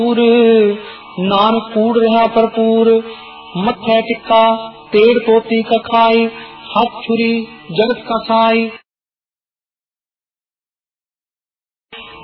नानक कूड़ रहा भरपूर, मत्थे टिक्का तेड़ तोती का खाई, हाथ छुरी जगत का साई।